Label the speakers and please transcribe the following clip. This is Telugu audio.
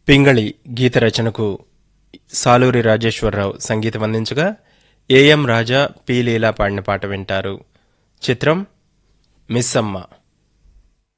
Speaker 1: పింగళి గీత రచనకు సాలూరి రాజేశ్వరరావు సంగీతం అందించగా ఏఎం రాజా పి లీలా పాడిన పాట వింటారు. చిత్రం మిస్సమ్మ.